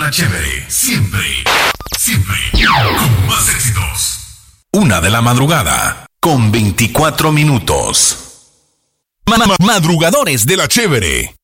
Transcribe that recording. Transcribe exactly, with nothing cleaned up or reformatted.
La Chévere, siempre, siempre, con más éxitos. Una de la madrugada, con veinticuatro minutos. Ma- ma- Madrugadores de La Chévere.